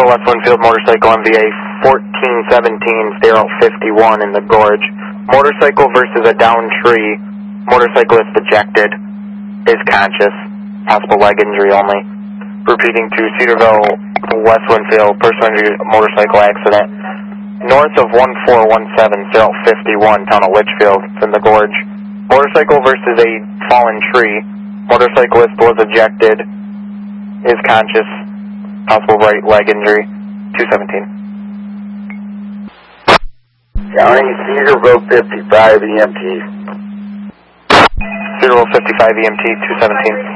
Cedarville, West Winfield, motorcycle MVA 1417, stay out 51 in the gorge. Motorcycle versus a downed tree. Motorcyclist ejected, is conscious, possible leg injury only. Repeating to Cedarville, West Winfield, personal injury, motorcycle accident. North of 1417, stay out 51, town of Litchfield, it's in the gorge. Motorcycle versus a fallen tree. Motorcyclist was ejected, is conscious, possible right leg injury, 217. County Cedarville 55 EMT. Cedarville 55 EMT, 217.